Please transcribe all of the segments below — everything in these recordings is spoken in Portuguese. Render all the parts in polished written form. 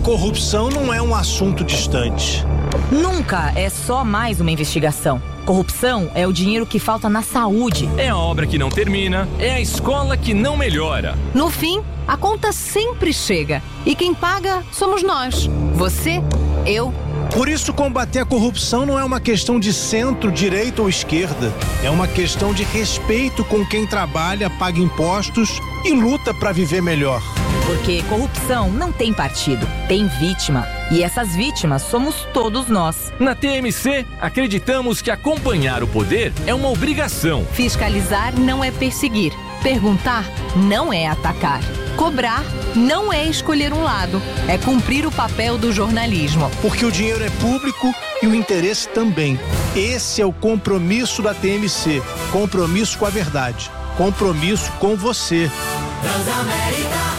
corrupção não é um assunto distante. Nunca é só mais uma investigação. Corrupção é o dinheiro que falta na saúde. É a obra que não termina, é a escola que não melhora. No fim, a conta sempre chega. E quem paga somos nós. Você, eu. Por isso, combater a corrupção não é uma questão de centro, direita ou esquerda. É uma questão de respeito com quem trabalha, paga impostos e luta para viver melhor. Porque corrupção não tem partido, tem vítima. E essas vítimas somos todos nós. Na TMC, acreditamos que acompanhar o poder é uma obrigação. Fiscalizar não é perseguir. Perguntar não é atacar. Cobrar não é escolher um lado. É cumprir o papel do jornalismo. Porque o dinheiro é público e o interesse também. Esse é o compromisso da TMC. Compromisso com a verdade. Compromisso com você. Transamérica.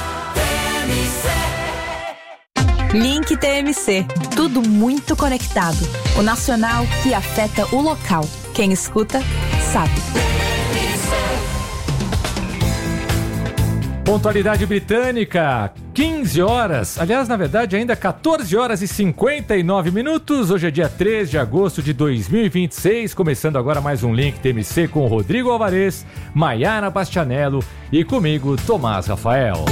Link TMC. Tudo muito conectado. O nacional que afeta o local. Quem escuta, sabe. Pontualidade britânica, 15 horas. Aliás, na verdade, ainda 14 horas e 59 minutos. Hoje é dia 3 de agosto de 2026. Começando agora mais um Link TMC com Rodrigo Alvarez, Maiara Bastianello e comigo, Tomás Rafael.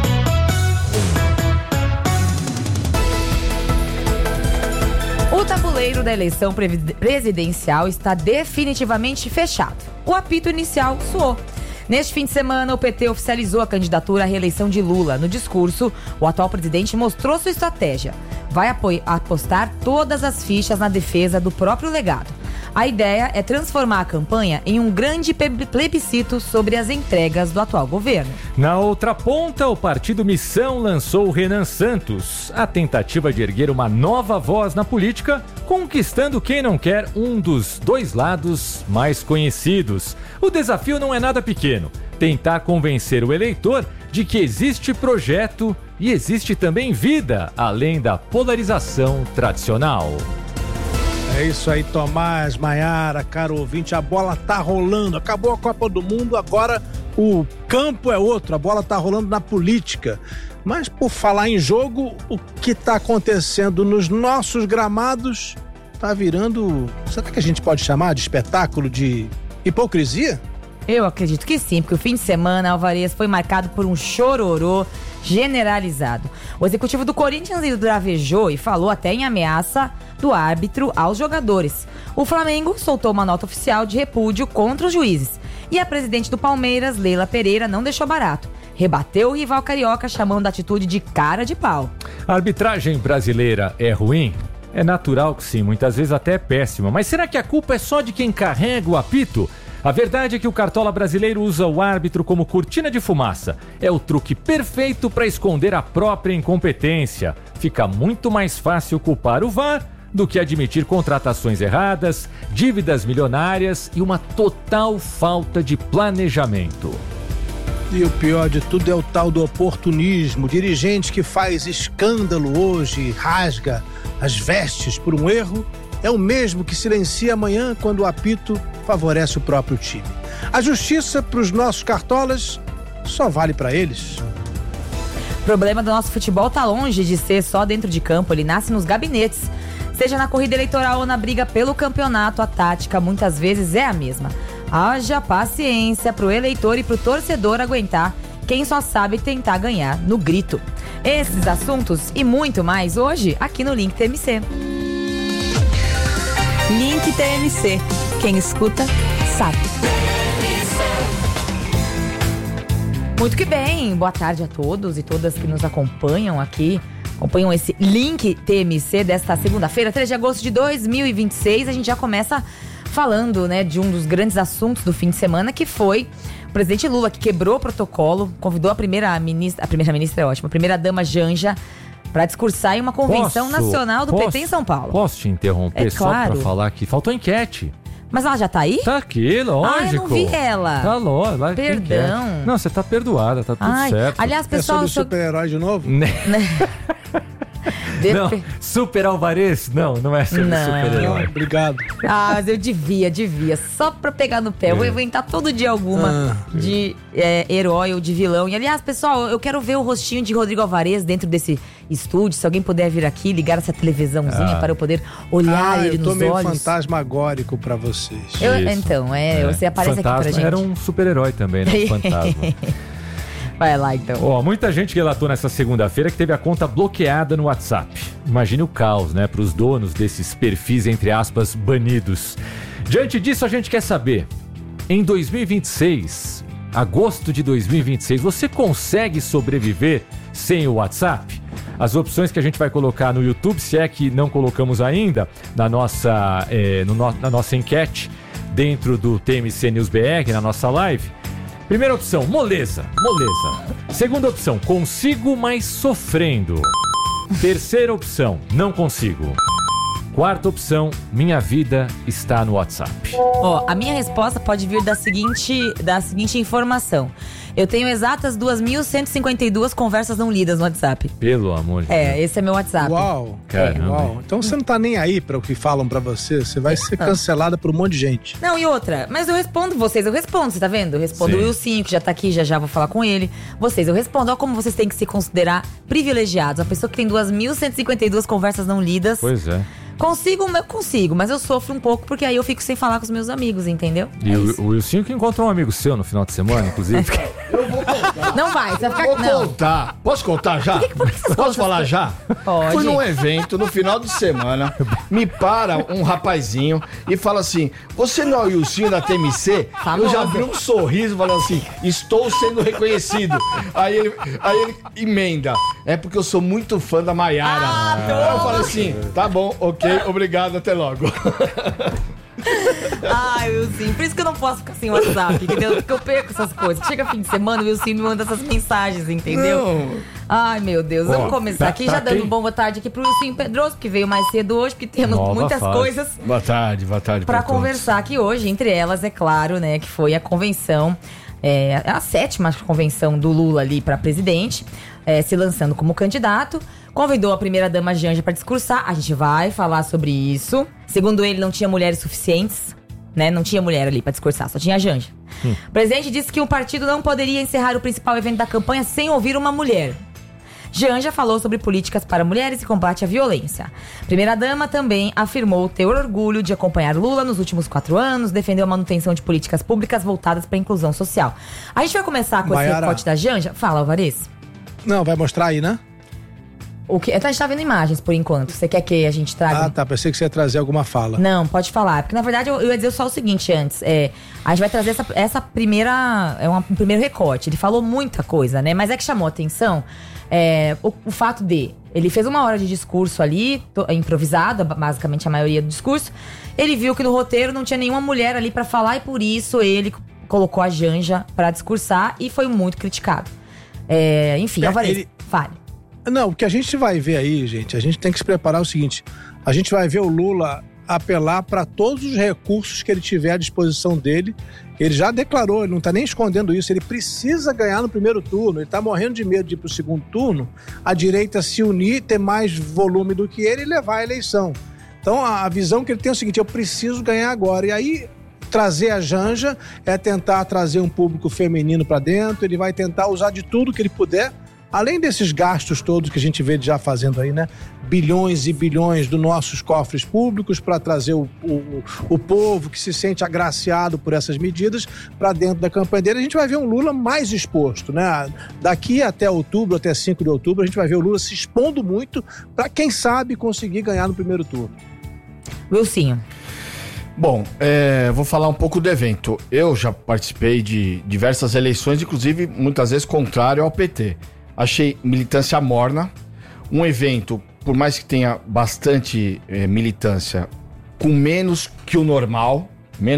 O tabuleiro da eleição presidencial está definitivamente fechado. O apito inicial soou. Neste fim de semana, o PT oficializou a candidatura à reeleição de Lula. No discurso, o atual presidente mostrou sua estratégia. Vai apostar todas as fichas na defesa do próprio legado. A ideia é transformar a campanha em um grande plebiscito sobre as entregas do atual governo. Na outra ponta, o partido Missão lançou Renan Santos. A tentativa de erguer uma nova voz na política, conquistando quem não quer um dos dois lados mais conhecidos. O desafio não é nada pequeno. Tentar convencer o eleitor de que existe projeto e existe também vida, além da polarização tradicional. É isso aí, Tomás, Maiara, caro ouvinte, a bola tá rolando, acabou a Copa do Mundo, agora o campo é outro, a bola tá rolando na política. Mas por falar em jogo, o que tá acontecendo nos nossos gramados tá virando, será que a gente pode chamar de espetáculo de hipocrisia? Eu acredito que sim, porque o fim de semana, Alvarez, foi marcado por um chororô generalizado. O executivo do Corinthians bravejou e falou até em ameaça do árbitro aos jogadores. O Flamengo soltou uma nota oficial de repúdio contra os juízes. E a presidente do Palmeiras, Leila Pereira, não deixou barato. Rebateu o rival carioca, chamando a atitude de cara de pau. A arbitragem brasileira é ruim? É natural que sim, muitas vezes até é péssima. Mas será que a culpa é só de quem carrega o apito? A verdade é que o cartola brasileiro usa o árbitro como cortina de fumaça. É o truque perfeito para esconder a própria incompetência. Fica muito mais fácil culpar o VAR do que admitir contratações erradas, dívidas milionárias e uma total falta de planejamento. E o pior de tudo é o tal do oportunismo. Dirigente que faz escândalo hoje e rasga as vestes por um erro é o mesmo que silencia amanhã quando o apito favorece o próprio time. A justiça para os nossos cartolas só vale para eles. O problema do nosso futebol tá longe de ser só dentro de campo, ele nasce nos gabinetes. Seja na corrida eleitoral ou na briga pelo campeonato, a tática muitas vezes é a mesma. Haja paciência pro eleitor e pro torcedor aguentar quem só sabe tentar ganhar no grito. Esses assuntos e muito mais hoje aqui no Link TMC. Link TMC. Quem escuta, sabe. Muito que bem. Boa tarde a todos e todas que nos acompanham aqui. Acompanham esse Link TMC desta segunda-feira, 3 de agosto de 2026. A gente já começa falando, né, de um dos grandes assuntos do fim de semana, que foi o presidente Lula, que quebrou o protocolo, convidou a primeira-ministra é ótima, a primeira-dama Janja, para discursar em uma convenção nacional do PT em São Paulo. Posso te interromper só para falar que faltou enquete? Mas ela já tá aí? Tá aqui, lógico. Ah, eu não vi ela. Tá lógico. Perdão. Não, você tá perdoada, tá tudo certo. Aliás, pessoal... É sobre super-herói de novo? Não, Super Alvarez? Não é sobre super-herói. Obrigado. Ah, mas eu devia. Só pra pegar no pé. Eu vou inventar todo dia alguma de herói ou de vilão. E, aliás, pessoal, eu quero ver o rostinho de Rodrigo Alvarez dentro desse estúdio. Se alguém puder vir aqui, ligar essa televisãozinha para eu poder olhar ele nos olhos. Eu tô meio fantasmagórico pra vocês. Então, você aparece Fantasma aqui pra gente. Era um super-herói também, né? Fantasma. Vai lá, então. Muita gente relatou nessa segunda-feira que teve a conta bloqueada no WhatsApp. Imagine o caos, né? Para os donos desses perfis, entre aspas, banidos. Diante disso, a gente quer saber, em 2026, agosto de 2026, você consegue sobreviver sem o WhatsApp? As opções que a gente vai colocar no YouTube, se é que não colocamos ainda, na nossa enquete, dentro do TMC News BR, na nossa live. Primeira opção, moleza. Segunda opção, consigo, mas sofrendo. Terceira opção, não consigo. Quarta opção, minha vida está no WhatsApp. A minha resposta pode vir da seguinte informação. Eu tenho exatas 2.152 conversas não lidas no WhatsApp. Pelo amor de Deus. Esse é meu WhatsApp. Uau. Caramba. Uau. Então você não tá nem aí para o que falam pra você. Você vai ser cancelada por um monte de gente. Não, e outra, mas eu respondo vocês, você tá vendo? Eu respondo o Wilson, que já tá aqui, já vou falar com ele. Vocês, eu respondo. Olha como vocês têm que se considerar privilegiados. A pessoa que tem 2.152 conversas não lidas. Pois é. Eu consigo, mas eu sofro um pouco porque aí eu fico sem falar com os meus amigos, entendeu? E o Wilson que encontrou um amigo seu no final de semana, inclusive. Eu vou contar. Não vai, você vai ficar... Vou contar. Posso contar já? Posso falar já? Pode. Fui num evento no final de semana, me para um rapazinho e fala assim, você não é o Wilson da TMC? Famoso. Eu já abri um sorriso falando assim, estou sendo reconhecido. Aí ele emenda, é porque eu sou muito fã da Maiara. Aí eu falei assim, tá bom, ok, obrigado, até logo. Ai, Wilson, por isso que eu não posso ficar sem WhatsApp, entendeu? Porque eu perco essas coisas. Chega fim de semana, o Wilson me manda essas mensagens, entendeu? Não. Ai, meu Deus, vamos começar aqui já dando boa tarde aqui pro Wilson Pedroso, que veio mais cedo hoje, porque temos muitas coisas Boa tarde pra conversar aqui hoje. Entre elas, é claro, né, que foi a convenção, a 7ª convenção do Lula ali pra presidente, se lançando como candidato. Convidou a primeira-dama Janja para discursar. A gente vai falar sobre isso. Segundo ele, não tinha mulheres suficientes, né? Não tinha mulher ali para discursar, só tinha a Janja. O presidente disse que o partido não poderia encerrar o principal evento da campanha sem ouvir uma mulher. Janja falou sobre políticas para mulheres e combate à violência. Primeira-dama também afirmou ter orgulho de acompanhar Lula nos últimos 4 anos, defendeu a manutenção de políticas públicas voltadas para a inclusão social. A gente vai começar com esse recorte da Janja. Fala, Alvarez. Não, vai mostrar aí, né? O que? A gente tá vendo imagens por enquanto. Você quer que a gente traga? Ah, tá. Pensei que você ia trazer alguma fala. Não, pode falar. Porque na verdade eu ia dizer só o seguinte antes. A gente vai trazer essa primeira. Um primeiro recorte. Ele falou muita coisa, né? Mas é que chamou a atenção o fato de. Ele fez 1 hora de discurso ali, improvisado, basicamente a maioria do discurso. Ele viu que no roteiro não tinha nenhuma mulher ali pra falar e por isso ele colocou a Janja pra discursar e foi muito criticado. Enfim, Alvarez, fale. Não, o que a gente vai ver aí, gente, a gente tem que se preparar o seguinte, a gente vai ver o Lula apelar para todos os recursos que ele tiver à disposição dele. Ele já declarou, ele não está nem escondendo isso, ele precisa ganhar no primeiro turno, ele está morrendo de medo de ir para o segundo turno, a direita se unir, ter mais volume do que ele e levar a eleição. Então a visão que ele tem é o seguinte, eu preciso ganhar agora, e aí trazer a Janja é tentar trazer um público feminino para dentro, ele vai tentar usar de tudo que ele puder, além desses gastos todos que a gente vê já fazendo aí, né? Bilhões e bilhões dos nossos cofres públicos para trazer o povo que se sente agraciado por essas medidas para dentro da campanha dele. A gente vai ver um Lula mais exposto, né? Daqui até outubro, até 5 de outubro, a gente vai ver o Lula se expondo muito para, quem sabe, conseguir ganhar no primeiro turno. Wilson. Bom, vou falar um pouco do evento. Eu já participei de diversas eleições, inclusive muitas vezes contrário ao PT. Achei militância morna, um evento, por mais que tenha bastante militância, com menos que o normal,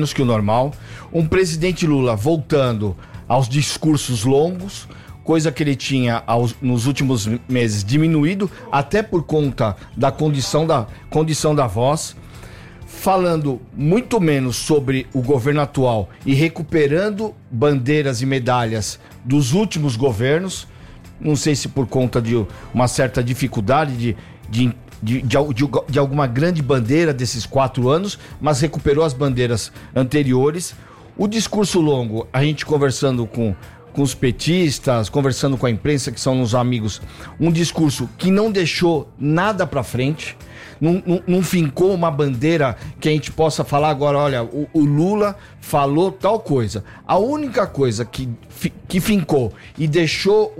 um presidente Lula voltando aos discursos longos, coisa que ele tinha nos últimos meses diminuído, até por conta da condição da voz, falando muito menos sobre o governo atual e recuperando bandeiras e medalhas dos últimos governos. Não sei se por conta de uma certa dificuldade de alguma grande bandeira desses 4 anos, mas recuperou as bandeiras anteriores. O discurso longo, a gente conversando com os petistas, conversando com a imprensa, que são os amigos, um discurso que não deixou nada pra frente, não fincou uma bandeira que a gente possa falar agora, olha, o Lula falou tal coisa. A única coisa que fincou e deixou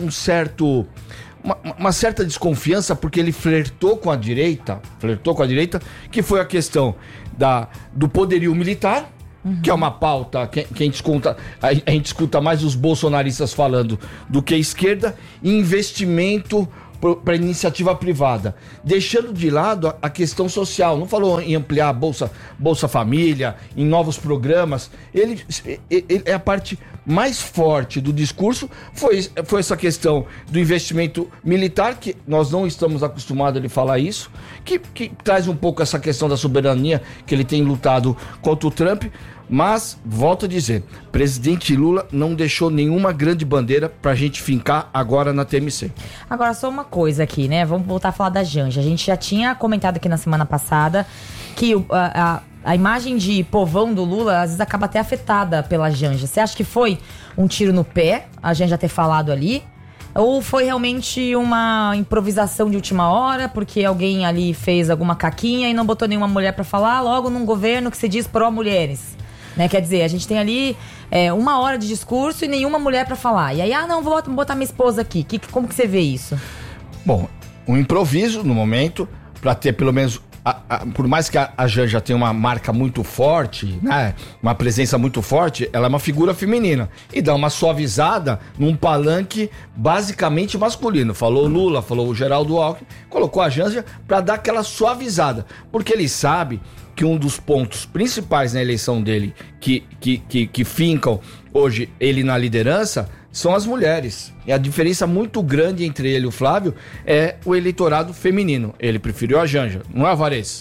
uma certa desconfiança, porque ele flertou com a direita, que foi a questão do poderio militar, que é uma pauta que a gente escuta mais os bolsonaristas falando do que a esquerda, e investimento para iniciativa privada, deixando de lado a questão social. Não falou em ampliar a Bolsa Família, em novos programas. Ele é a parte mais forte do discurso, foi essa questão do investimento militar, que nós não estamos acostumados a ele falar isso, que traz um pouco essa questão da soberania que ele tem lutado contra o Trump. Mas, volto a dizer, presidente Lula não deixou nenhuma grande bandeira pra gente fincar agora na TMC. Agora, só uma coisa aqui, né? Vamos voltar a falar da Janja. A gente já tinha comentado aqui na semana passada que a imagem de povão do Lula, às vezes, acaba até afetada pela Janja. Você acha que foi um tiro no pé, a Janja ter falado ali? Ou foi realmente uma improvisação de última hora, porque alguém ali fez alguma caquinha e não botou nenhuma mulher pra falar, logo num governo que se diz pró-mulheres? Né? Quer dizer, a gente tem ali 1 hora de discurso e nenhuma mulher pra falar. E aí, não, vou botar minha esposa aqui. Como que você vê isso? Bom, um improviso no momento, pra ter pelo menos... por mais que a Janja tenha uma marca muito forte, né? Uma presença muito forte, ela é uma figura feminina. E dá uma suavizada num palanque basicamente masculino. Falou o Lula, falou o Geraldo Alckmin, colocou a Janja pra dar aquela suavizada. Porque ele sabe que um dos pontos principais na eleição dele, que fincam hoje ele na liderança, são as mulheres. E a diferença muito grande entre ele e o Flávio é o eleitorado feminino. Ele preferiu a Janja, não é, Alvarez?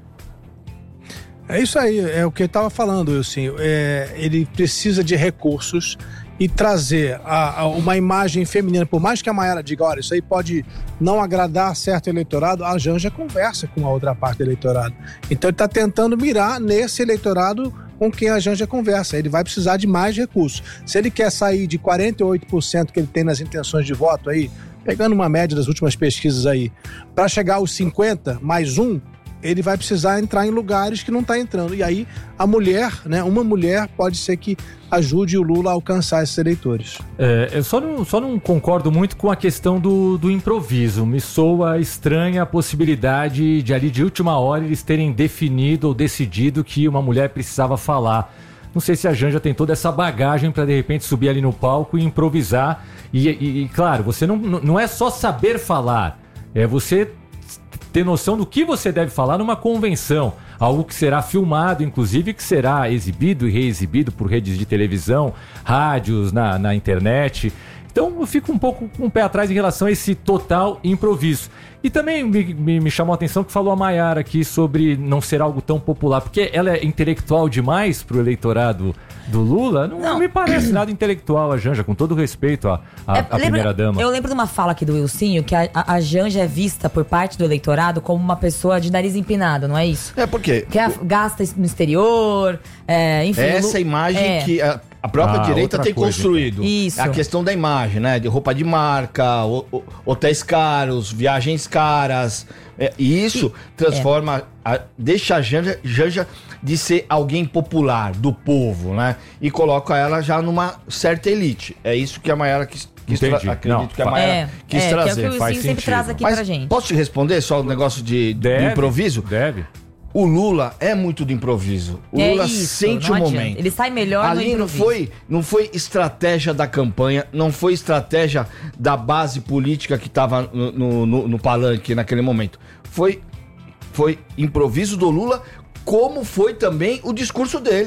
É isso aí, é o que eu estava falando, assim, ele precisa de recursos e trazer uma imagem feminina. Por mais que a Maiara diga, olha, isso aí pode não agradar certo eleitorado, a Janja conversa com a outra parte do eleitorado. Então ele está tentando mirar nesse eleitorado com quem a Janja conversa. Ele vai precisar de mais recursos. Se ele quer sair de 48% que ele tem nas intenções de voto aí, pegando uma média das últimas pesquisas aí, para chegar aos 50 mais 1, ele vai precisar entrar em lugares que não está entrando. E aí a mulher, né, uma mulher pode ser que ajude o Lula a alcançar esses eleitores. Eu só não concordo muito com a questão do improviso. Me soa estranha a possibilidade de ali de última hora eles terem definido ou decidido que uma mulher precisava falar. Não sei se a Janja tem toda essa bagagem para de repente subir ali no palco e improvisar. E claro, você não é só saber falar, é você ter noção do que você deve falar numa convenção, algo que será filmado, inclusive, que será exibido e reexibido por redes de televisão, rádios, na internet. Então eu fico um pouco com o pé atrás em relação a esse total improviso. E também me chamou a atenção que falou a Maiara aqui sobre não ser algo tão popular, porque ela é intelectual demais pro eleitorado do Lula. Não me parece nada intelectual a Janja, com todo respeito à primeira-dama. Eu lembro de uma fala aqui do Wilsinho, que a Janja é vista por parte do eleitorado como uma pessoa de nariz empinado, não é isso? Por quê? Que gasta no exterior, enfim... Essa imagem que a própria direita tem construído. Isso. A questão da imagem, né? De roupa de marca, hotéis caros, viagens caras. E isso transforma, deixa a Janja de ser alguém popular, do povo, né? E coloca ela já numa certa elite. É isso que a Maiara quis acredito que a Maiara quis trazer. Que é o que o Wilsinho sempre traz aqui pra gente. Posso te responder só o negócio de improviso? Deve. O Lula é muito do improviso. O Lula sente o momento. Ele sai melhor ali no improviso. Não foi estratégia da campanha, não foi estratégia da base política que estava no palanque naquele momento. Foi improviso do Lula, como foi também o discurso dele.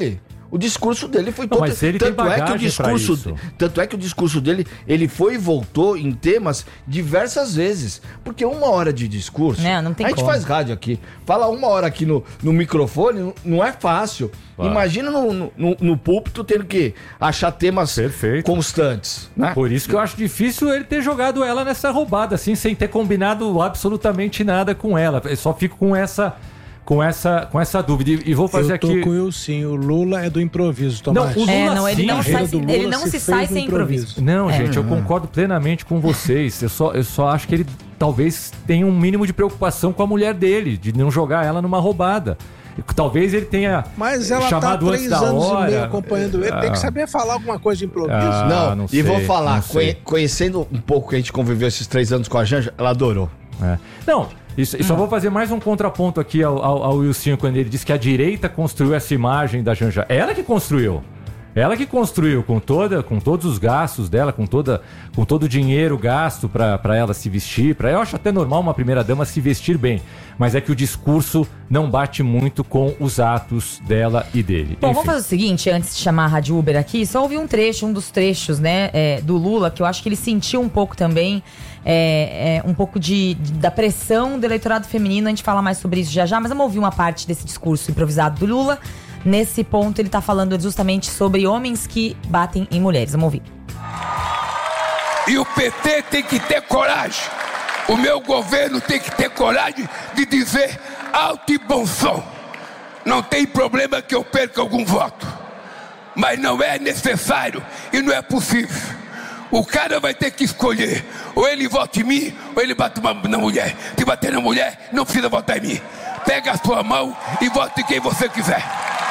O discurso dele foi todo... Mas ele tem bagagem pra isso. Tanto é que o discurso dele, ele foi e voltou em temas diversas vezes. Porque 1 hora de discurso... Não tem a gente como. faz rádio aqui. Fala 1 hora aqui no microfone, não é fácil. Claro. Imagina no púlpito tendo que achar temas constantes, né? Por isso que eu acho difícil ele ter jogado ela nessa roubada, assim, sem ter combinado absolutamente nada com ela. Eu só fico com essa dúvida. E vou fazer aqui... Eu tô com o Sim, o Lula é do improviso, Tomás. Não, o Lula ele sim, não se sai sem improviso. Não, gente, eu concordo plenamente com vocês. Eu só acho que ele talvez tenha um mínimo de preocupação com a mulher dele, de não jogar ela numa roubada. Talvez ele tenha chamado antes da hora. Mas ela tá 3 anos e meio acompanhando ele. Tem que saber falar alguma coisa de improviso. Não sei, e vou falar, conhecendo um pouco que a gente conviveu esses 3 anos com a Janja, ela adorou. Não, só vou fazer mais um contraponto aqui ao Wilson, quando ele disse que a direita construiu essa imagem da Janja. Ela que construiu. Ela que construiu com todos os gastos dela, com todo o dinheiro gasto para ela se vestir. Eu acho até normal uma primeira-dama se vestir bem, mas é que o discurso não bate muito com os atos dela e dele. Bom, vamos fazer o seguinte, antes de chamar a Rádio Uber aqui, só ouvir um dos trechos, né, do Lula, que eu acho que ele sentiu um pouco também, um pouco da pressão do eleitorado feminino. A gente fala mais sobre isso já, mas vamos ouvir uma parte desse discurso improvisado do Lula. Nesse ponto, ele está falando justamente sobre homens que batem em mulheres. Vamos ouvir. E o PT tem que ter coragem. O meu governo tem que ter coragem de dizer alto e bom som. Não tem problema que eu perca algum voto. Mas não é necessário e não é possível. O cara vai ter que escolher. Ou ele vota em mim, ou ele bate na mulher. Se bater na mulher, não precisa votar em mim. Pega a sua mão e vote em quem você quiser.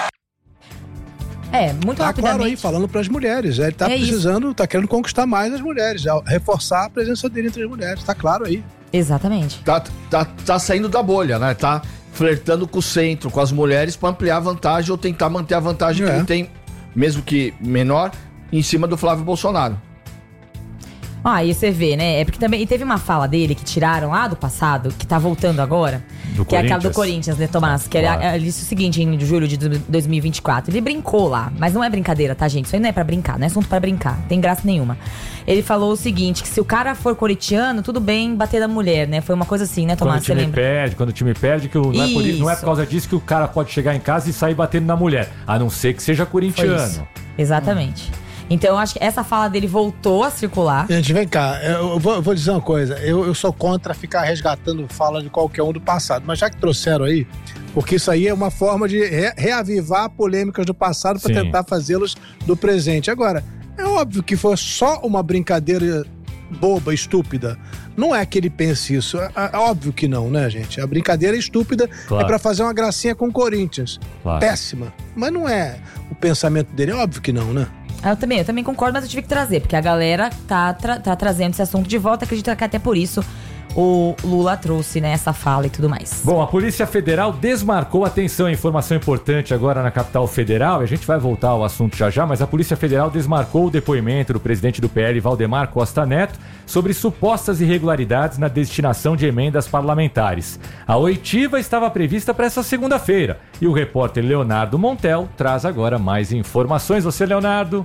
Muito tá rapidamente. Claro aí, falando para as mulheres. Ele tá precisando, tá querendo conquistar mais as mulheres, reforçar a presença dele entre as mulheres. Tá claro aí. Exatamente. Tá saindo da bolha, né? Tá flertando com o centro, com as mulheres, para ampliar a vantagem ou tentar manter a vantagem que ele tem, mesmo que menor, em cima do Flávio Bolsonaro. Aí você vê, né? É porque também teve uma fala dele que tiraram lá do passado, que tá voltando agora, que é aquela do Corinthians, né, Tomás? Que ele disse o seguinte, em julho de 2024. Ele brincou lá, mas não é brincadeira, tá, gente? Isso aí não é pra brincar, não é assunto pra brincar, não tem graça nenhuma. Ele falou o seguinte, que se o cara for corintiano, tudo bem bater da mulher, né? Foi uma coisa assim, né, Tomás? Quando o time perde, que não é por causa disso que o cara pode chegar em casa e sair batendo na mulher, a não ser que seja corintiano. Exatamente. Então eu acho que essa fala dele voltou a circular. Gente, vem cá, eu vou dizer uma coisa. Eu sou contra ficar resgatando fala de qualquer um do passado, mas já que trouxeram aí, porque isso aí é uma forma de reavivar polêmicas do passado para tentar fazê-los do presente. Agora, é óbvio que foi só uma brincadeira boba, estúpida. Não é que ele pense isso, é óbvio que não, né, gente? A brincadeira estúpida é pra fazer uma gracinha com o Corinthians. Péssima. Mas não é o pensamento dele, é óbvio que não, né? Eu também concordo, mas eu tive que trazer, porque a galera tá trazendo esse assunto de volta. Acredito que até por isso o Lula trouxe, né, essa fala e tudo mais. Bom, a Polícia Federal desmarcou, atenção, informação importante agora na capital federal, e a gente vai voltar ao assunto já, mas a Polícia Federal desmarcou o depoimento do presidente do PL, Valdemar Costa Neto, sobre supostas irregularidades na destinação de emendas parlamentares. A oitiva estava prevista para essa segunda-feira, e o repórter Leonardo Montel traz agora mais informações. Você, Leonardo?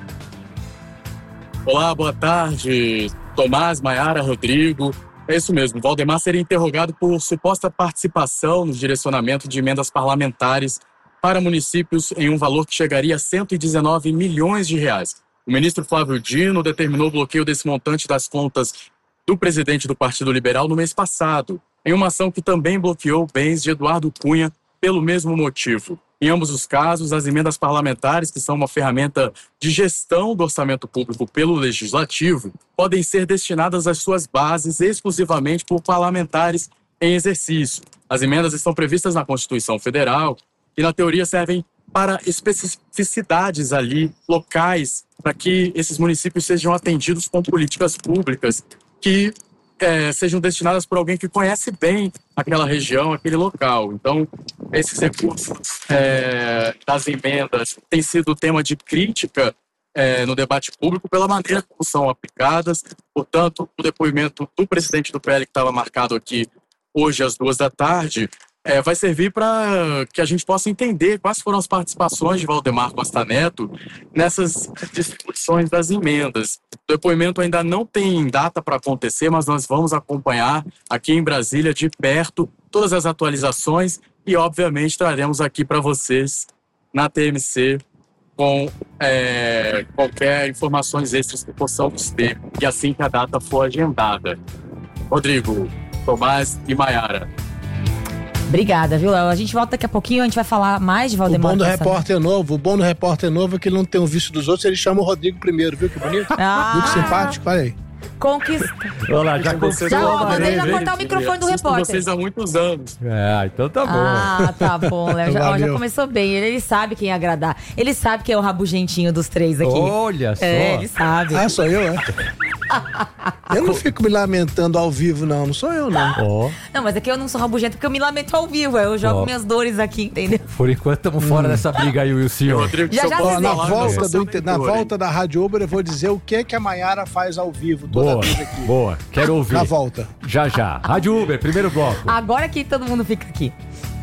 Olá, boa tarde, Tomás, Maiara, Rodrigo. É isso mesmo, Valdemar seria interrogado por suposta participação no direcionamento de emendas parlamentares para municípios em um valor que chegaria a 119 milhões de reais. O ministro Flávio Dino determinou o bloqueio desse montante das contas do presidente do Partido Liberal no mês passado, em uma ação que também bloqueou bens de Eduardo Cunha pelo mesmo motivo. Em ambos os casos, as emendas parlamentares, que são uma ferramenta de gestão do orçamento público pelo Legislativo, podem ser destinadas às suas bases exclusivamente por parlamentares em exercício. As emendas estão previstas na Constituição Federal e, na teoria, servem para especificidades ali, locais, para que esses municípios sejam atendidos com políticas públicas que sejam destinadas por alguém que conhece bem aquela região, aquele local. Então, esses recursos das emendas têm sido tema de crítica no debate público pela maneira como são aplicadas. Portanto, o depoimento do presidente do PL, que estava marcado aqui hoje às 14h, vai servir para que a gente possa entender quais foram as participações de Valdemar Costa Neto nessas discussões das emendas. O depoimento ainda não tem data para acontecer, mas nós vamos acompanhar aqui em Brasília de perto todas as atualizações e, obviamente, traremos aqui para vocês na TMC com qualquer informações extras que possamos ter e assim que a data for agendada. Rodrigo, Tomás e Maiara. Obrigada, viu, Léo? A gente volta daqui a pouquinho, a gente vai falar mais de Valdemar. O bom do repórter novo é que ele não tem o visto dos outros, ele chama o Rodrigo primeiro, viu que bonito? Viu que simpático? Olha aí. Conquista. Olha lá, já conquistou. Mandei já cortar o microfone do repórter. Vocês há muitos anos. Então tá bom. Tá bom, Léo. Já começou bem. Ele sabe quem agradar. Ele sabe quem é o rabugentinho dos três aqui. Olha só. Ele sabe. Sou eu, Eu não fico me lamentando ao vivo, não sou eu, não. Não, mas é que eu não sou rabugento porque eu me lamento ao vivo. Eu jogo minhas dores aqui, entendeu? Por enquanto estamos fora dessa briga aí, Wilson. Na volta da Rádio Uber eu vou dizer o que a Maiara faz ao vivo toda vez aqui. Boa, quero ouvir. Na volta. Já. Rádio Uber, primeiro bloco. Agora que todo mundo fica aqui.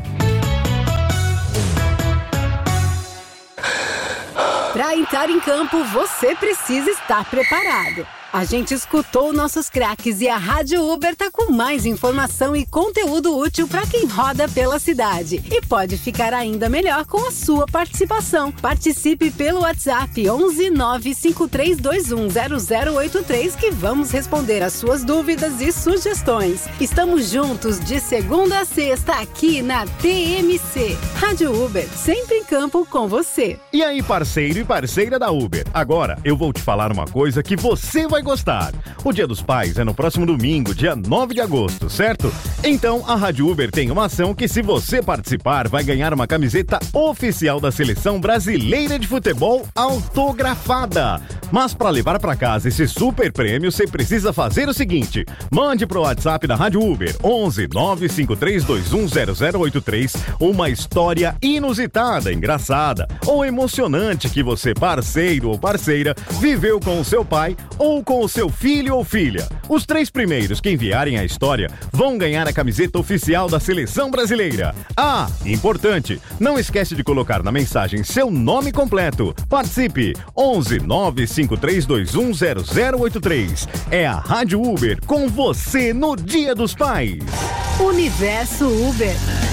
Para entrar em campo, você precisa estar preparado. A gente escutou nossos craques e a Rádio Uber tá com mais informação e conteúdo útil para quem roda pela cidade. E pode ficar ainda melhor com a sua participação. Participe pelo WhatsApp 11 95321 0083 que vamos responder as suas dúvidas e sugestões. Estamos juntos de segunda a sexta aqui na TMC. Rádio Uber, sempre em campo com você. E aí, parceiro e parceira da Uber? Agora eu vou te falar uma coisa que você vai gostar. O Dia dos Pais é no próximo domingo, dia 9 de agosto, certo? Então, a Rádio Uber tem uma ação que, se você participar, vai ganhar uma camiseta oficial da Seleção Brasileira de Futebol autografada. Mas para levar para casa esse super prêmio, você precisa fazer o seguinte: mande pro WhatsApp da Rádio Uber 11 95321 0083 uma história inusitada, engraçada ou emocionante que você, parceiro ou parceira, viveu com o seu pai ou com o seu filho ou filha. Os 3 primeiros que enviarem a história vão ganhar a camiseta oficial da Seleção Brasileira. Importante, não esquece de colocar na mensagem seu nome completo. Participe! 11 95321 0083. É a Rádio Uber com você no Dia dos Pais. Universo Uber.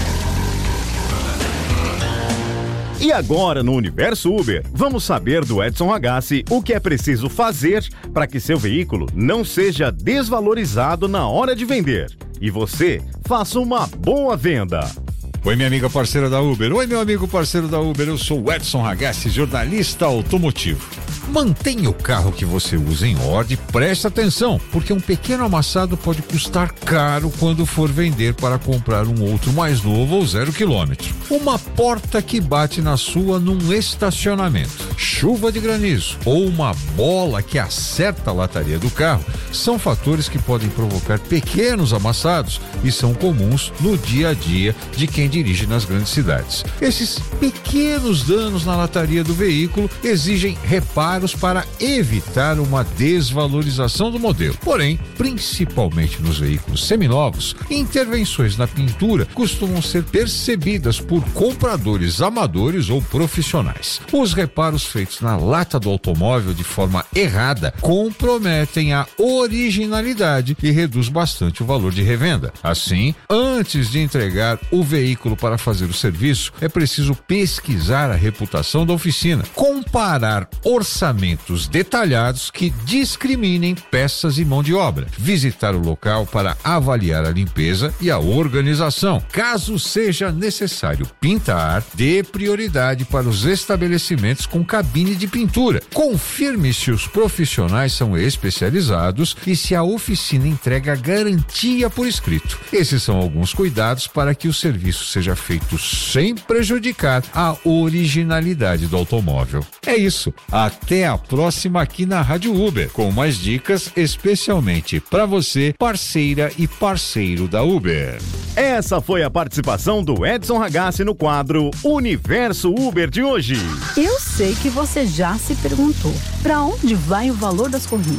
E agora, no Universo Uber, vamos saber do Edson Ragazzi o que é preciso fazer para que seu veículo não seja desvalorizado na hora de vender. E você faça uma boa venda. Oi, minha amiga parceira da Uber. Oi, meu amigo parceiro da Uber. Eu sou o Edson Ragazzi, jornalista automotivo. Mantenha o carro que você usa em ordem, preste atenção, porque um pequeno amassado pode custar caro quando for vender para comprar um outro mais novo ou 0 quilômetro. Uma porta que bate na sua num estacionamento, chuva de granizo ou uma bola que acerta a lataria do carro são fatores que podem provocar pequenos amassados e são comuns no dia a dia de quem dirige nas grandes cidades. Esses pequenos danos na lataria do veículo exigem reparos para evitar uma desvalorização do modelo. Porém, principalmente nos veículos seminovos, intervenções na pintura costumam ser percebidas por compradores amadores ou profissionais. Os reparos feitos na lata do automóvel de forma errada comprometem a originalidade e reduz bastante o valor de revenda. Assim, antes de entregar o veículo para fazer o serviço, é preciso pesquisar a reputação da oficina, comparar orçamentos detalhados que discriminem peças e mão de obra, visitar o local para avaliar a limpeza e a organização. Caso seja necessário pintar, dê prioridade para os estabelecimentos com cabine de pintura. Confirme se os profissionais são especializados e se a oficina entrega garantia por escrito. Esses são alguns cuidados para que o serviço seja feito sem prejudicar a originalidade do automóvel. É isso. Até a próxima aqui na Rádio Uber, com mais dicas especialmente para você, parceira e parceiro da Uber. Essa foi a participação do Edson Ragazzi no quadro Universo Uber de hoje. Eu sei que você já se perguntou, para onde vai o valor das corridas?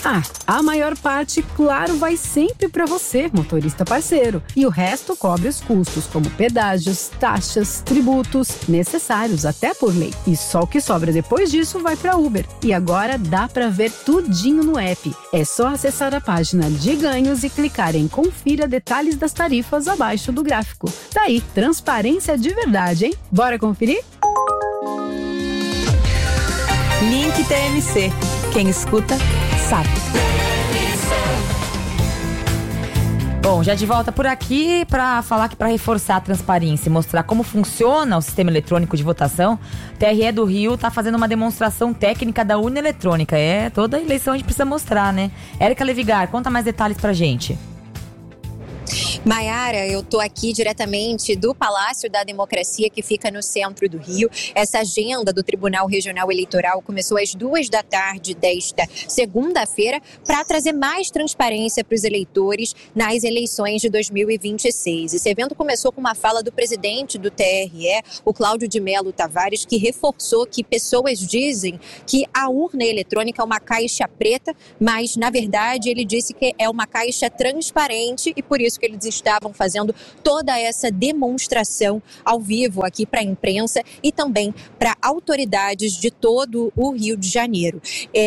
A maior parte, claro, vai sempre para você, motorista parceiro. E o resto cobre os custos, como pedágios, taxas, tributos, necessários até por lei. E só o que sobra depois disso vai para Uber. E agora dá para ver tudinho no app. É só acessar a página de ganhos e clicar em Confira detalhes das tarifas abaixo do gráfico. Daí, transparência de verdade, hein? Bora conferir? Link TMC. Quem escuta, sabe. Bom, já de volta por aqui para falar que para reforçar a transparência e mostrar como funciona o sistema eletrônico de votação, o TRE do Rio está fazendo uma demonstração técnica da urna eletrônica. Toda eleição a gente precisa mostrar, né? Érica Levigar, conta mais detalhes pra gente. Maiara, eu estou aqui diretamente do Palácio da Democracia, que fica no centro do Rio. Essa agenda do Tribunal Regional Eleitoral começou às 14h desta segunda-feira para trazer mais transparência para os eleitores nas eleições de 2026. Esse evento começou com uma fala do presidente do TRE, o Cláudio de Mello Tavares, que reforçou que pessoas dizem que a urna eletrônica é uma caixa preta, mas, na verdade, ele disse que é uma caixa transparente e por isso que eles estavam fazendo toda essa demonstração ao vivo aqui para a imprensa e também para autoridades de todo o Rio de Janeiro.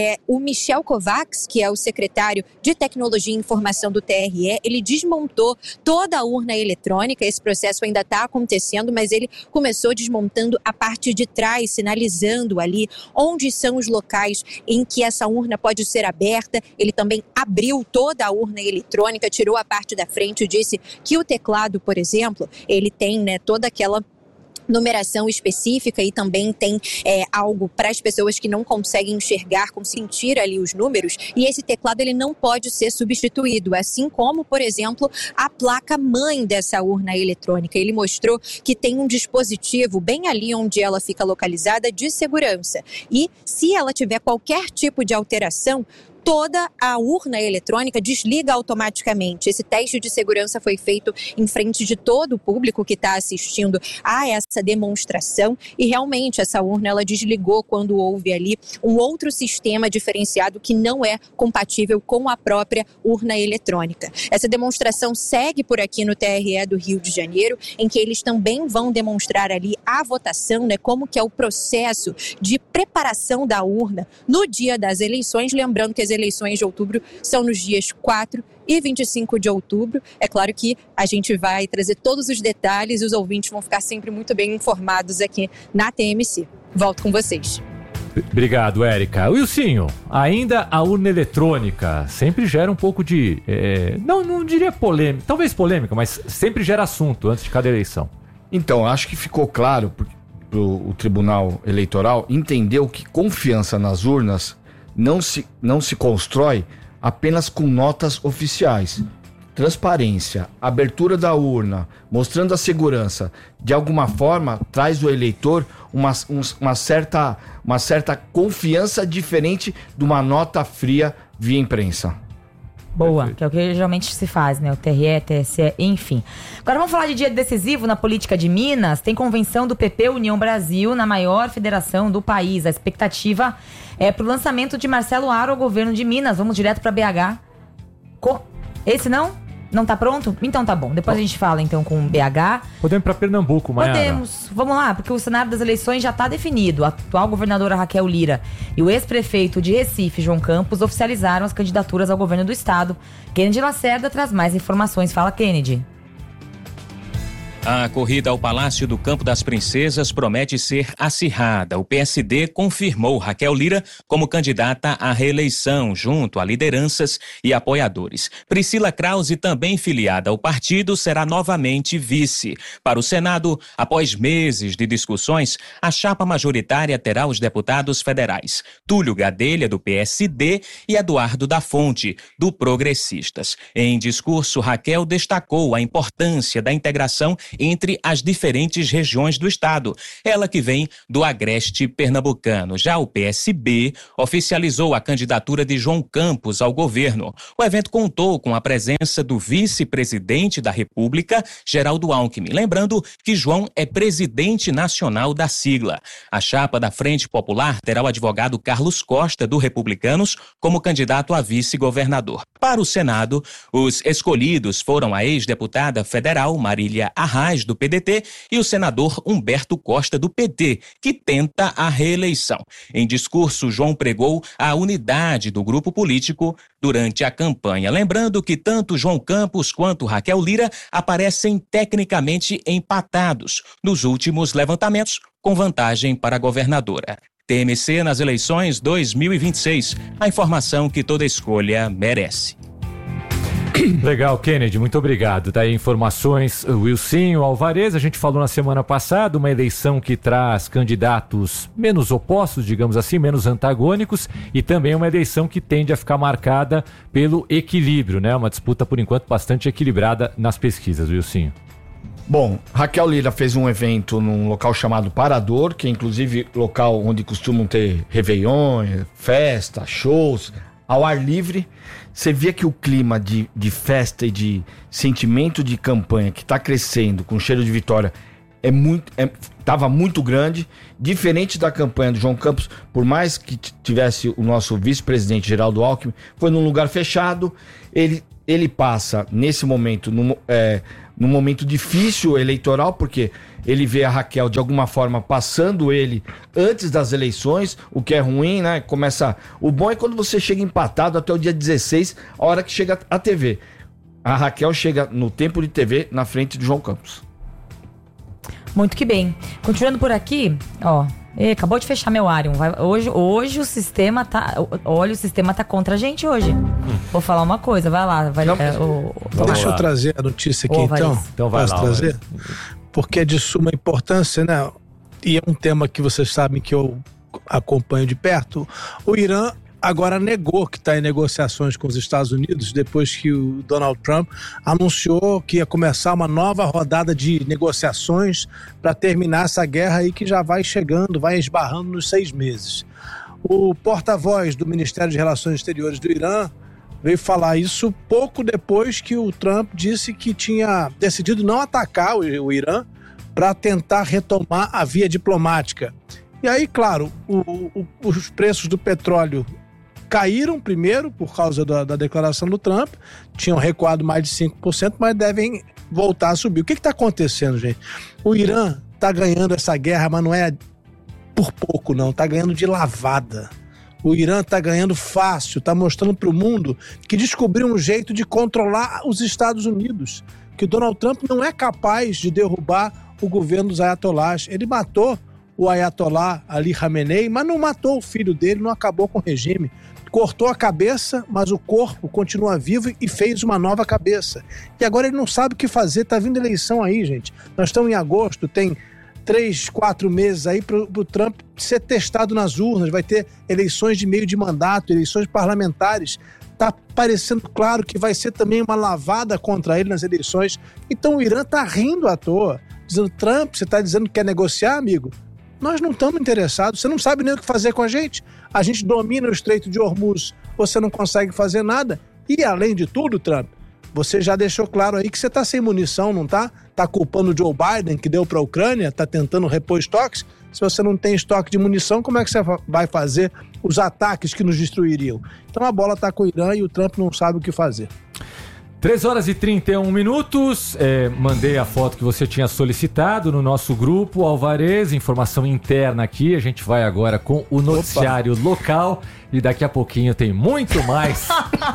O Michel Kovacs, que é o secretário de Tecnologia e Informação do TRE, ele desmontou toda a urna eletrônica. Esse processo ainda está acontecendo, mas ele começou desmontando a parte de trás, sinalizando ali onde são os locais em que essa urna pode ser aberta. Ele também abriu toda a urna eletrônica, tirou a parte da frente e disse que o teclado, por exemplo, ele tem, né, toda aquela numeração específica e também tem algo para as pessoas que não conseguem enxergar, sentir ali os números, e esse teclado ele não pode ser substituído, assim como, por exemplo, a placa-mãe dessa urna eletrônica. Ele mostrou que tem um dispositivo bem ali onde ela fica localizada de segurança e se ela tiver qualquer tipo de alteração, toda a urna eletrônica desliga automaticamente. Esse teste de segurança foi feito em frente de todo o público que está assistindo a essa demonstração e realmente essa urna ela desligou quando houve ali um outro sistema diferenciado que não é compatível com a própria urna eletrônica. Essa demonstração segue por aqui no TRE do Rio de Janeiro, em que eles também vão demonstrar ali a votação, né, como que é o processo de preparação da urna no dia das eleições, lembrando que as eleições de outubro são nos dias 4 e 25 de outubro. É claro que a gente vai trazer todos os detalhes e os ouvintes vão ficar sempre muito bem informados aqui na TMC. Volto com vocês. Obrigado, Érica. Wilsinho, ainda a urna eletrônica sempre gera um pouco de... não diria polêmica, talvez polêmica, mas sempre gera assunto antes de cada eleição. Então, acho que ficou claro, porque o Tribunal Eleitoral entendeu que confiança nas urnas não se constrói apenas com notas oficiais. Transparência, abertura da urna, mostrando a segurança, de alguma forma traz ao eleitor uma certa confiança diferente de uma nota fria via imprensa. Boa, Perfeito. Que é o que geralmente se faz, né? O TRE, TSE, enfim. Agora vamos falar de dia decisivo na política de Minas. Tem convenção do PP União Brasil na maior federação do país. A expectativa é pro lançamento de Marcelo Aro ao governo de Minas. Vamos direto pra BH. Esse não? Não tá pronto? Então tá bom. Depois a gente fala então com o BH. Podemos ir pra Pernambuco, Maiara? Podemos. Vamos lá, porque o cenário das eleições já tá definido. A atual governadora Raquel Lira e o ex-prefeito de Recife, João Campos, oficializaram as candidaturas ao governo do estado. Kennedy Lacerda traz mais informações. Fala, Kennedy. A corrida ao Palácio do Campo das Princesas promete ser acirrada. O PSD confirmou Raquel Lira como candidata à reeleição, junto a lideranças e apoiadores. Priscila Krause, também filiada ao partido, será novamente vice. Para o Senado, após meses de discussões, a chapa majoritária terá os deputados federais Túlio Gadelha, do PSD, e Eduardo da Fonte, do Progressistas. Em discurso, Raquel destacou a importância da integração entre as diferentes regiões do estado. Ela que vem do agreste pernambucano. Já o PSB oficializou a candidatura de João Campos ao governo. O evento contou com a presença do vice-presidente da República, Geraldo Alckmin. Lembrando que João é presidente nacional da sigla. A chapa da Frente Popular terá o advogado Carlos Costa, do Republicanos, como candidato a vice-governador. Para o Senado, os escolhidos foram a ex-deputada federal Marília Arraes, do PDT, e o senador Humberto Costa, do PT, que tenta a reeleição. Em discurso, João pregou a unidade do grupo político durante a campanha. Lembrando que tanto João Campos quanto Raquel Lira aparecem tecnicamente empatados nos últimos levantamentos, com vantagem para a governadora. TMC nas eleições 2026. A informação que toda escolha merece. Legal, Kennedy, muito obrigado. Daí informações, Wilson Alvarez, a gente falou na semana passada, uma eleição que traz candidatos menos opostos, digamos assim, menos antagônicos, e também uma eleição que tende a ficar marcada pelo equilíbrio, né? Uma disputa, por enquanto, bastante equilibrada nas pesquisas, Wilson. Bom, Raquel Lira fez um evento num local chamado Parador, que é inclusive local onde costumam ter réveillon, festa, shows, ao ar livre. Você via que o clima de festa e de sentimento de campanha que está crescendo com cheiro de vitória estava muito grande, diferente da campanha do João Campos. Por mais que tivesse o nosso vice-presidente Geraldo Alckmin, foi num lugar fechado. Ele passa nesse momento num momento difícil eleitoral, porque ele vê a Raquel de alguma forma passando ele antes das eleições, o que é ruim, né? O bom é quando você chega empatado até o dia 16, a hora que chega a TV. A Raquel chega no tempo de TV na frente do João Campos. Muito que bem. Continuando por aqui, ó. Acabou de fechar meu Arion. Hoje o sistema tá. Olha, o sistema tá contra a gente hoje. Vou falar uma coisa, vai lá. Deixa eu trazer a notícia aqui, então. Então vai lá. Trazer? Porque é de suma importância, né? E é um tema que vocês sabem que eu acompanho de perto. O Irã agora negou que está em negociações com os Estados Unidos, depois que o Donald Trump anunciou que ia começar uma nova rodada de negociações para terminar essa guerra aí que já vai chegando, vai esbarrando nos 6 meses. O porta-voz do Ministério de Relações Exteriores do Irã veio falar isso pouco depois que o Trump disse que tinha decidido não atacar o Irã para tentar retomar a via diplomática. E aí, claro, os preços do petróleo caíram primeiro por causa da declaração do Trump, tinham recuado mais de 5%, mas devem voltar a subir. O que está acontecendo, gente? O Irã está ganhando essa guerra, mas não é por pouco, não. Está ganhando de lavada. O Irã está ganhando fácil, está mostrando para o mundo que descobriu um jeito de controlar os Estados Unidos, que o Donald Trump não é capaz de derrubar o governo dos ayatolás. Ele matou o ayatolá Ali Khamenei, mas não matou o filho dele, não acabou com o regime. Cortou a cabeça, mas o corpo continua vivo e fez uma nova cabeça. E agora ele não sabe o que fazer, tá vindo eleição aí, gente. Nós estamos em agosto, tem 3, 4 meses aí para o Trump ser testado nas urnas, vai ter eleições de meio de mandato, eleições parlamentares. Tá parecendo claro que vai ser também uma lavada contra ele nas eleições. Então o Irã tá rindo à toa, dizendo: Trump, você tá dizendo que quer negociar, amigo? Nós não estamos interessados, você não sabe nem o que fazer com a gente domina o Estreito de Hormuz, você não consegue fazer nada. E além de tudo, Trump, você já deixou claro aí que você está sem munição, não tá? Tá culpando o Joe Biden, que deu para a Ucrânia, tá tentando repor estoques. Se você não tem estoque de munição, como é que você vai fazer os ataques que nos destruiriam? Então a bola tá com o Irã e o Trump não sabe o que fazer. 3h31. Mandei a foto que você tinha solicitado no nosso grupo, Alvarez, informação interna aqui. A gente vai agora com o noticiário local e daqui a pouquinho tem muito mais.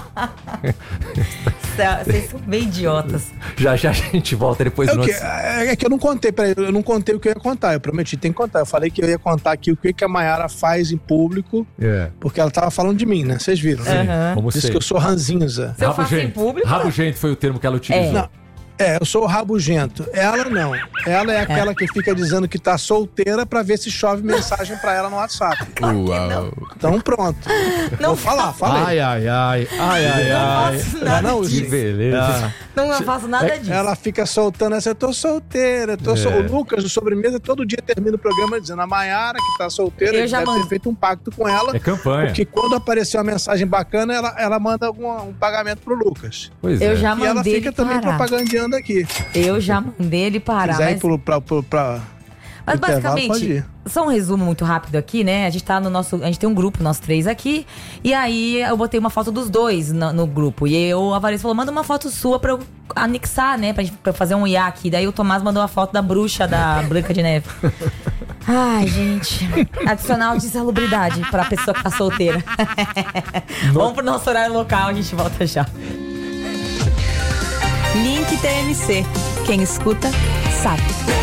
Vocês são bem idiotas. Já a gente volta depois do noticiário. É que eu não contei, eu não contei o que eu ia contar, eu prometi, tem que contar. Eu falei que eu ia contar aqui o que a Mayara faz em público, porque ela tava falando de mim, né? Vocês viram, né? Como Disse que eu sou ranzinza. Se eu faço em público... Rabugento foi o termo que ela utilizou. Não, Eu sou o rabugento. Ela não. Ela é aquela que fica dizendo que tá solteira pra ver se chove mensagem pra ela no WhatsApp. Uau. Então pronto. Vou falar, falei. Ai. Não, Que beleza. Não faço nada disso. Ela fica soltando essa, eu tô solteira. O Lucas, do Sobremesa, todo dia termina o programa dizendo a Mayara, que tá solteira, ele deve ter feito um pacto com ela. É campanha. Porque quando apareceu uma mensagem bacana, ela manda um pagamento pro Lucas. Pois Eu já mandei e ela fica ele também parar. propagandeando aqui. Eu já mandei ele parar. Se quiser ir Mas intervalo, pode basicamente, ir. só um resumo muito rápido aqui, né? A gente tem um grupo, nós 3 aqui. E aí eu botei uma foto dos dois no grupo. E a Vanessa falou, manda uma foto sua pra eu anexar, né? Pra eu fazer um IA aqui. Daí o Tomás mandou uma foto da bruxa da Branca de Neve. Ai, gente. Adicional de insalubridade pra pessoa que tá solteira. Vamos pro nosso horário local, a gente volta já. Link TMC. Quem escuta, sabe.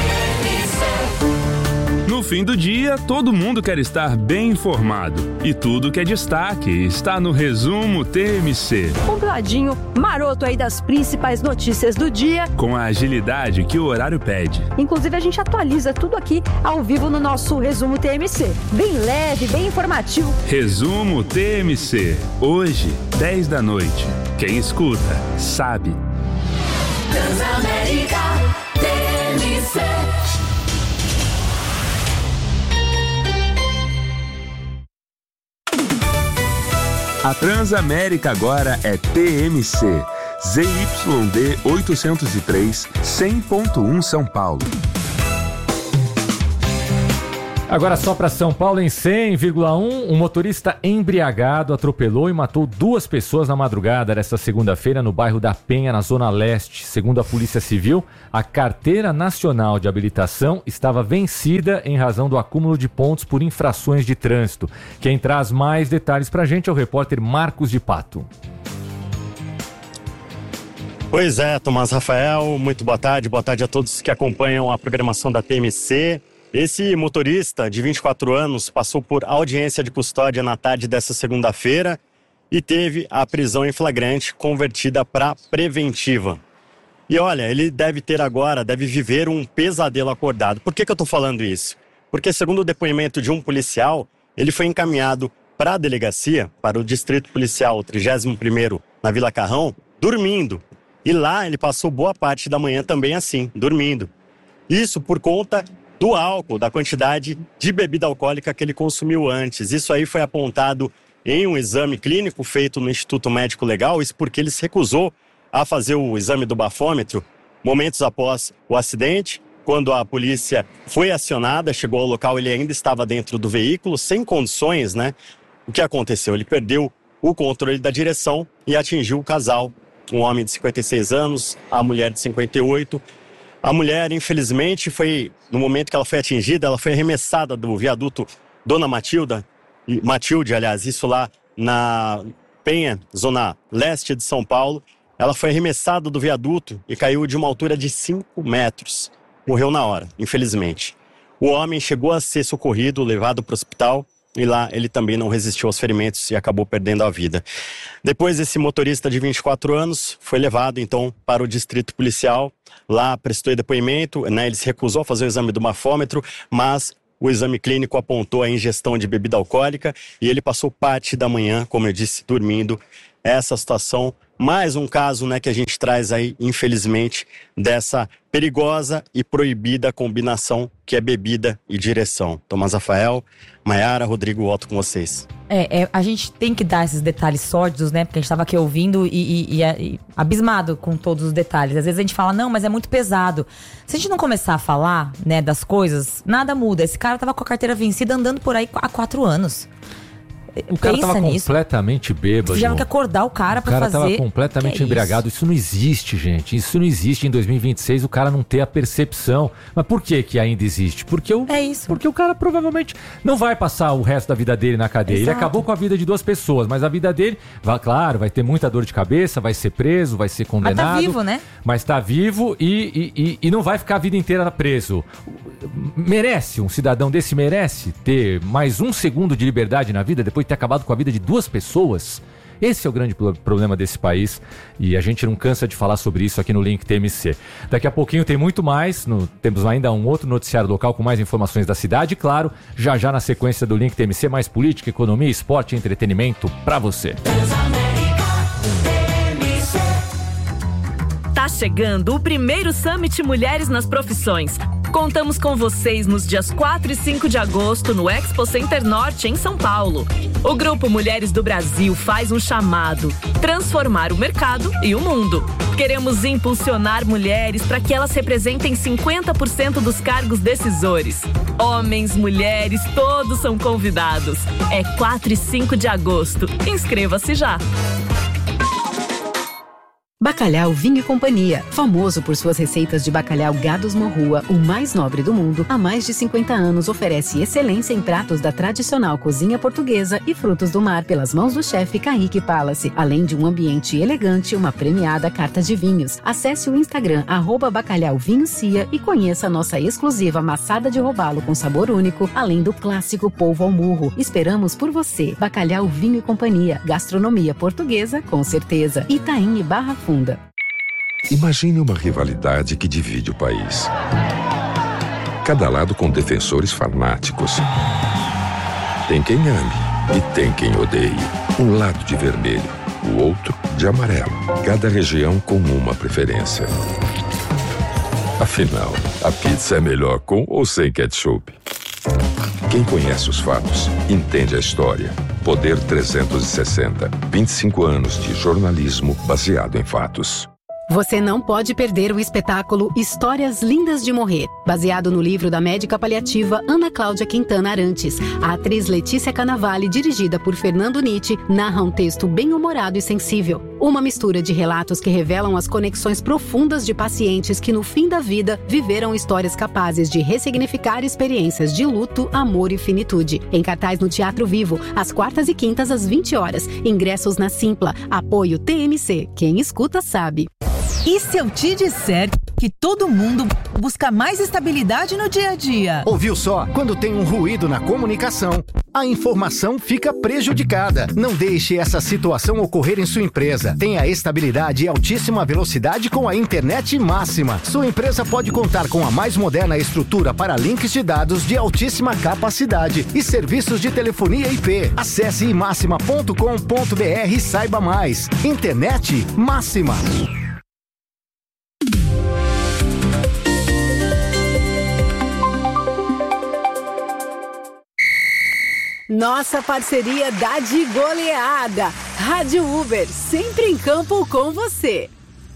No fim do dia, todo mundo quer estar bem informado. E tudo que é destaque está no Resumo TMC. Compladinho, maroto aí das principais notícias do dia. Com a agilidade que o horário pede. Inclusive, a gente atualiza tudo aqui ao vivo no nosso Resumo TMC. Bem leve, bem informativo. Resumo TMC. Hoje, 10 da noite. Quem escuta, sabe. Transamérica TMC. A Transamérica agora é TMC. ZYD 803, 100.1 São Paulo. Agora só para São Paulo, em 100,1, um motorista embriagado atropelou e matou 2 pessoas na madrugada desta segunda-feira no bairro da Penha, na Zona Leste. Segundo a Polícia Civil, a Carteira Nacional de Habilitação estava vencida em razão do acúmulo de pontos por infrações de trânsito. Quem traz mais detalhes para a gente é o repórter Marcos de Pato. Pois é, Tomás Rafael, muito boa tarde a todos que acompanham a programação da TMC. Esse motorista de 24 anos passou por audiência de custódia na tarde dessa segunda-feira e teve a prisão em flagrante convertida para preventiva. E olha, ele deve viver um pesadelo acordado. Por que eu estou falando isso? Porque segundo o depoimento de um policial, ele foi encaminhado para a delegacia, para o Distrito Policial 31º na Vila Carrão, dormindo. E lá ele passou boa parte da manhã também assim, dormindo. Isso por conta do álcool, da quantidade de bebida alcoólica que ele consumiu antes. Isso aí foi apontado em um exame clínico feito no Instituto Médico Legal, isso porque ele se recusou a fazer o exame do bafômetro momentos após o acidente. Quando a polícia foi acionada, chegou ao local, ele ainda estava dentro do veículo, sem condições, né? O que aconteceu? Ele perdeu o controle da direção e atingiu o casal, um homem de 56 anos, a mulher de 58. A mulher, infelizmente, no momento que ela foi atingida, ela foi arremessada do viaduto Dona Matilde, aliás, isso lá na Penha, Zona Leste de São Paulo. Ela foi arremessada do viaduto e caiu de uma altura de 5 metros. Morreu na hora, infelizmente. O homem chegou a ser socorrido, levado para o hospital, e lá ele também não resistiu aos ferimentos e acabou perdendo a vida. Depois, esse motorista de 24 anos foi levado, então, para o distrito policial. Lá prestou depoimento, né? Ele se recusou a fazer o exame do bafômetro, mas o exame clínico apontou a ingestão de bebida alcoólica e ele passou parte da manhã, como eu disse, dormindo. Essa situação, mais um caso, né, que a gente traz aí, infelizmente, dessa perigosa e proibida combinação que é bebida e direção. Tomás Rafael, Mayara, Rodrigo, volto com vocês. A gente tem que dar esses detalhes sórdidos, né? Porque a gente estava aqui ouvindo e abismado com todos os detalhes. Às vezes a gente fala, não, mas é muito pesado. Se a gente não começar a falar, né, das coisas, nada muda. Esse cara tava com a carteira vencida andando por aí há 4 anos. O cara tava completamente bêbado. Tiveram que acordar o cara pra fazer. O cara tava completamente embriagado. Isso não existe, gente. Isso não existe em 2026, o cara não ter a percepção. Mas por que ainda existe? Porque o cara provavelmente não vai passar o resto da vida dele na cadeia. Exato. Ele acabou com a vida de 2 pessoas, mas a vida dele, vai ter muita dor de cabeça, vai ser preso, vai ser condenado. Mas tá vivo, né? Mas tá vivo e não vai ficar a vida inteira preso. Um cidadão desse merece ter mais 1 segundo de liberdade na vida depois de ter acabado com a vida de 2 pessoas? Esse é o grande problema desse país e a gente não cansa de falar sobre isso aqui no Link TMC. Daqui a pouquinho tem muito mais, temos ainda um outro noticiário local com mais informações da cidade e, claro, já na sequência do Link TMC, mais política, economia, esporte e entretenimento para você. Tá chegando o primeiro Summit Mulheres nas Profissões. Contamos com vocês nos dias 4 e 5 de agosto no Expo Center Norte, em São Paulo. O Grupo Mulheres do Brasil faz um chamado: transformar o mercado e o mundo. Queremos impulsionar mulheres para que elas representem 50% dos cargos decisores. Homens, mulheres, todos são convidados. É 4 e 5 de agosto. Inscreva-se já! Bacalhau Vinho e Companhia, famoso por suas receitas de bacalhau Gados Morrua, o mais nobre do mundo, há mais de 50 anos oferece excelência em pratos da tradicional cozinha portuguesa e frutos do mar pelas mãos do chefe Kaique Palace, além de um ambiente elegante e uma premiada carta de vinhos. Acesse o Instagram @bacalhauvinhocia e conheça a nossa exclusiva maçada de robalo com sabor único, além do clássico polvo ao murro. Esperamos por você. Bacalhau Vinho e Companhia, gastronomia portuguesa com certeza. Itaim e Barra Funda. Imagine uma rivalidade que divide o país. Cada lado com defensores fanáticos. Tem quem ame e tem quem odeie. Um lado de vermelho, o outro de amarelo. Cada região com uma preferência. Afinal, a pizza é melhor com ou sem ketchup? Quem conhece os fatos, entende a história. Poder 360. 25 anos de jornalismo baseado em fatos. Você não pode perder o espetáculo Histórias Lindas de Morrer, baseado no livro da médica paliativa Ana Cláudia Quintana Arantes. A atriz Letícia Cannavale, dirigida por Fernando Nietzsche, narra um texto bem-humorado e sensível. Uma mistura de relatos que revelam as conexões profundas de pacientes que, no fim da vida, viveram histórias capazes de ressignificar experiências de luto, amor e finitude. Em cartaz no Teatro Vivo, às quartas e quintas, às 20 horas. Ingressos na Simpla. Apoio TMC. Quem escuta sabe. E se eu te disser que todo mundo busca mais estabilidade no dia a dia? Ouviu só? Quando tem um ruído na comunicação, a informação fica prejudicada. Não deixe essa situação ocorrer em sua empresa. Tenha estabilidade e altíssima velocidade com a internet máxima. Sua empresa pode contar com a mais moderna estrutura para links de dados de altíssima capacidade e serviços de telefonia IP. Acesse imaxima.com.br e saiba mais. Internet máxima. Nossa parceria dá de goleada. Rádio Uber, sempre em campo com você.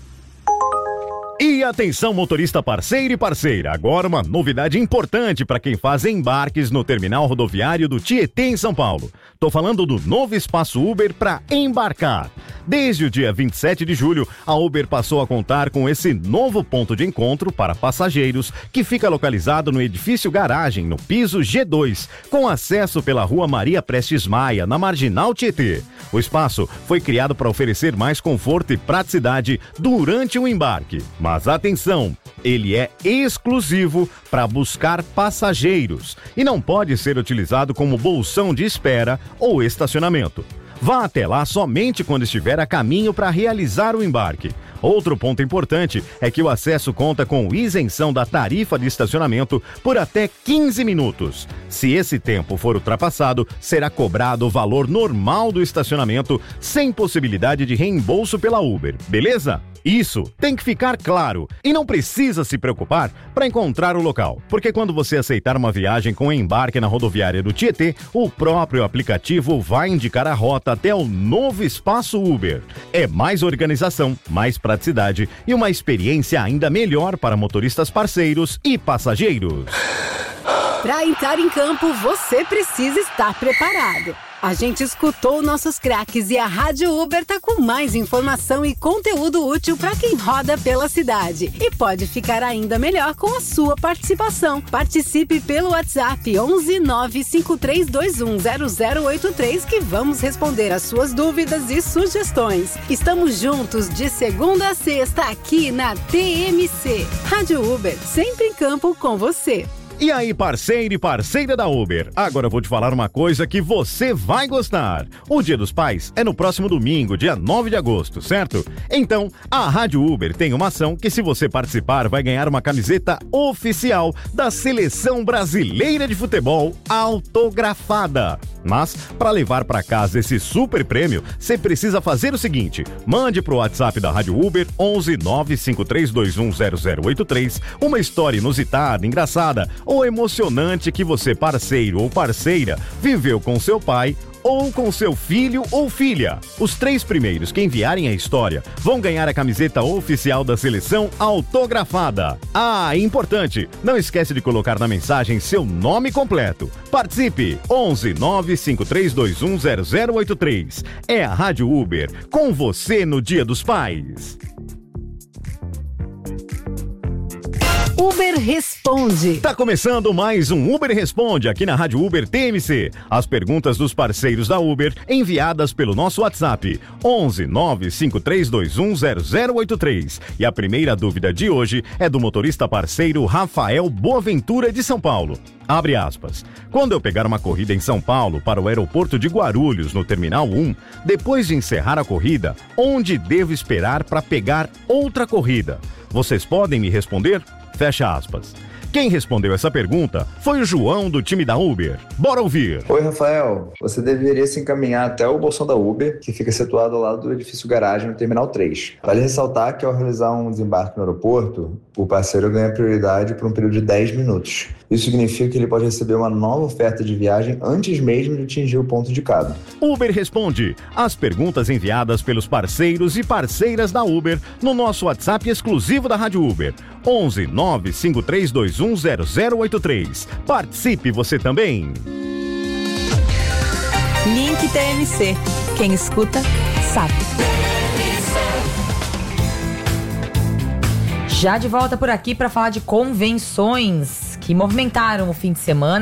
E atenção, motorista parceiro e parceira, agora uma novidade importante para quem faz embarques no terminal rodoviário do Tietê, em São Paulo. Tô falando do novo espaço Uber para embarcar. Desde o dia 27 de julho, a Uber passou a contar com esse novo ponto de encontro para passageiros, que fica localizado no edifício Garagem, no piso G2, com acesso pela rua Maria Prestes Maia, na Marginal Tietê. O espaço foi criado para oferecer mais conforto e praticidade durante o embarque. Mas atenção, ele é exclusivo para buscar passageiros e não pode ser utilizado como bolsão de espera ou estacionamento. Vá até lá somente quando estiver a caminho para realizar o embarque. Outro ponto importante é que o acesso conta com isenção da tarifa de estacionamento por até 15 minutos. Se esse tempo for ultrapassado, será cobrado o valor normal do estacionamento, sem possibilidade de reembolso pela Uber, beleza? Isso tem que ficar claro e não precisa se preocupar para encontrar o local, porque quando você aceitar uma viagem com embarque na rodoviária do Tietê, o próprio aplicativo vai indicar a rota até o novo espaço Uber. É mais organização, mais praticidade e uma experiência ainda melhor para motoristas parceiros e passageiros. Para entrar em campo, você precisa estar preparado. A gente escutou nossos craques e a Rádio Uber tá com mais informação e conteúdo útil para quem roda pela cidade. E pode ficar ainda melhor com a sua participação. Participe pelo WhatsApp 11 95321 0083 que vamos responder as suas dúvidas e sugestões. Estamos juntos de segunda a sexta aqui na TMC. Rádio Uber, sempre em campo com você. E aí, parceiro e parceira da Uber, agora eu vou te falar uma coisa que você vai gostar. O Dia dos Pais é no próximo domingo, dia 9 de agosto, certo? Então, a Rádio Uber tem uma ação que, se você participar, vai ganhar uma camiseta oficial da Seleção Brasileira de Futebol autografada. Mas, para levar para casa esse super prêmio, você precisa fazer o seguinte: mande pro WhatsApp da Rádio Uber 11 95321 0083 uma história inusitada, engraçada ou emocionante que você, parceiro ou parceira, viveu com seu pai ou com seu filho ou filha. Os 3 primeiros que enviarem a história vão ganhar a camiseta oficial da seleção autografada. Ah, importante, não esquece de colocar na mensagem seu nome completo. Participe! 11 95321 0083. É a Rádio Uber, com você no Dia dos Pais. Uber Responde. Tá começando mais um Uber Responde aqui na Rádio Uber TMC. As perguntas dos parceiros da Uber enviadas pelo nosso WhatsApp 11 95321 0083. E a primeira dúvida de hoje é do motorista parceiro Rafael Boaventura de São Paulo. Abre aspas. Quando eu pegar uma corrida em São Paulo para o aeroporto de Guarulhos, no Terminal 1, depois de encerrar a corrida, onde devo esperar para pegar outra corrida? Vocês podem me responder? Fecha aspas. Quem respondeu essa pergunta foi o João, do time da Uber. Bora ouvir. Oi, Rafael. Você deveria se encaminhar até o bolsão da Uber, que fica situado ao lado do edifício garagem no Terminal 3. Vale ressaltar que, ao realizar um desembarque no aeroporto, o parceiro ganha prioridade por um período de 10 minutos. Isso significa que ele pode receber uma nova oferta de viagem antes mesmo de atingir o ponto indicado. Uber Responde. As perguntas enviadas pelos parceiros e parceiras da Uber no nosso WhatsApp exclusivo da Rádio Uber. 11 95321 0083. Participe você também. Link TMC. Quem escuta, sabe. Já de volta por aqui para falar de convenções que movimentaram o fim de semana.